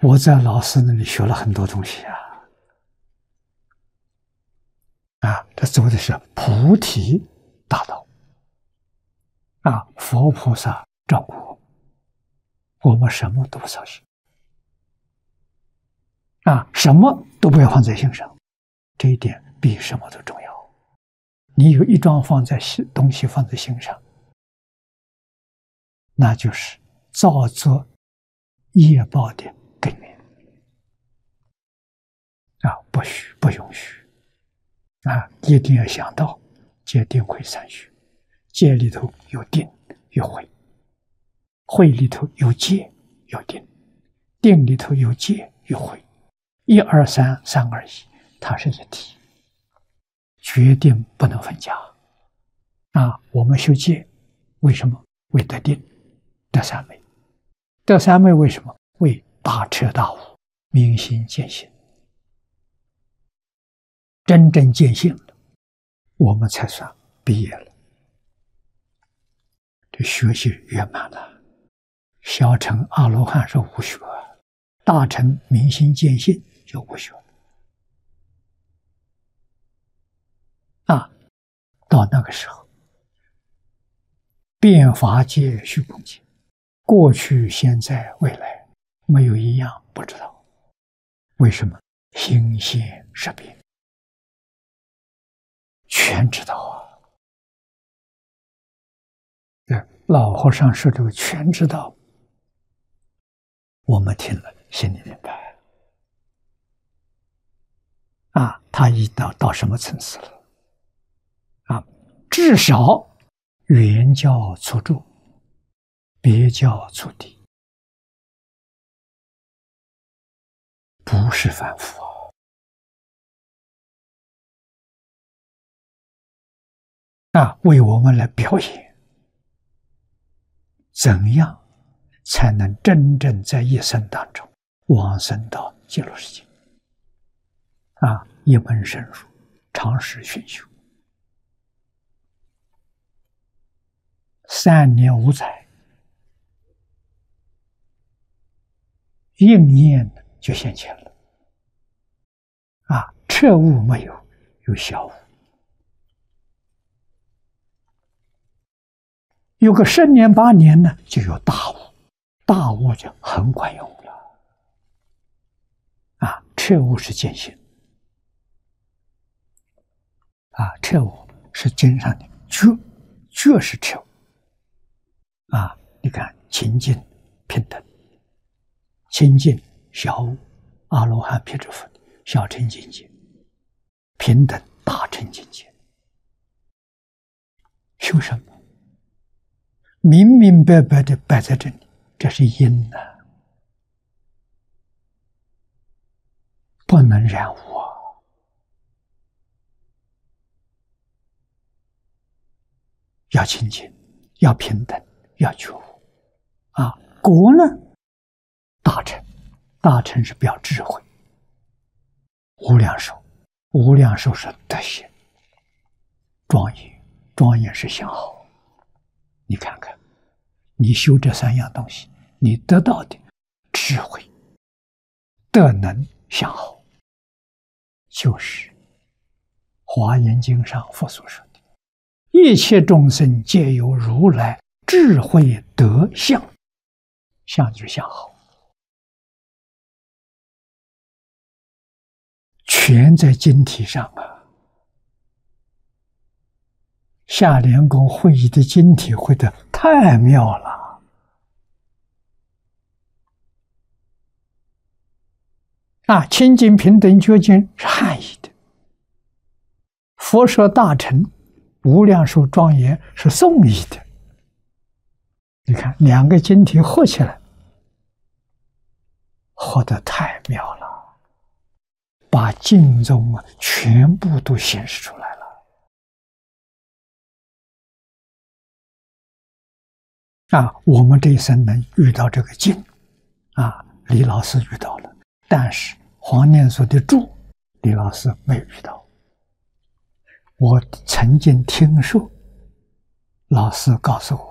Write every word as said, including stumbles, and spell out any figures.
我在老师那里学了很多东西啊。啊，这走的是菩提大道啊！佛菩萨照顾我，我们什么都不操心啊，什么都不要放在心上，这一点比什么都重要。你有一桩放在心东西放在心上，那就是造作业报的根源啊！不许，不允许。啊，一定要想到戒定慧三学，戒里头有定有慧，慧里头有戒有定，定里头有戒有慧，一二三，三二一，它是一体，决定不能分家。啊，我们修戒为什么？为得定得三昧，得三昧为什么？为大彻大悟，明心见性。真正见性了，我们才算毕业了，这学习圆满了。小乘阿罗汉是无学，大乘明心见性就无学啊。到那个时候，遍法界、虚空界，过去、现在、未来，没有一样不知道。为什么？心现识别。全知道啊！对，老和尚说这个全知道，我们听了心里明白啊。他已到到什么层次了？啊，至少原教初住，别教初地，不是凡夫啊。啊，为我们来表演，怎样才能真正在一生当中往生到极乐世界？啊，一门深入，长时熏修，三年五载，应验就现前了。啊，彻悟没有，有小悟。有个十年八年呢，就有大悟，大悟就很管用了。啊，彻悟是见性，啊，彻悟是经上的觉，觉是彻悟。啊，你看清净平等，清净小悟，阿罗汉辟支佛小乘境界，平等大乘境界，修什么？明明白白的摆在这里，这是因呐、啊，不能染污啊！要清净，要平等，要觉悟啊！果呢，大乘，大乘是表智慧，无量寿，无量寿是德行，庄严，庄严是相好。你看看，你修这三样东西，你得到的智慧、德能、相好，就是《华严经》上佛所说的：“一切众生皆有如来智慧德相，相就是相好，全在经体上啊。”夏莲公会议的经体会的太妙了啊！清净平等觉经是汉译的，佛说大乘无量寿庄严是宋译的。你看两个经体合起来，合得太妙了，把经中啊全部都显示出来了。啊，我们这一生能遇到这个经，啊，李老师遇到了，但是黄念所的注，李老师没有遇到。我曾经听说，老师告诉我，